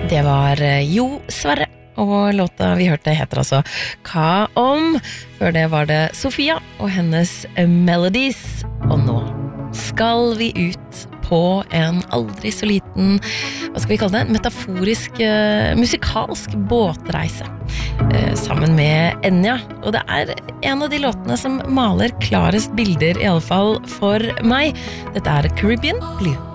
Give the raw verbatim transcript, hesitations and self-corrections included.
Det var Jo Sverre, og låta vi hørte heter altså Hva om? Før det var det Sofia og hennes Melodies, og nå skal vi ut på en aldri så liten, hva skal vi kalle det, en metaforisk, uh, musikalsk båtreise uh, sammen med Enya, og det er en av de låtene som maler klarest bilder, i alle fall for meg. Dette er Caribbean Blue.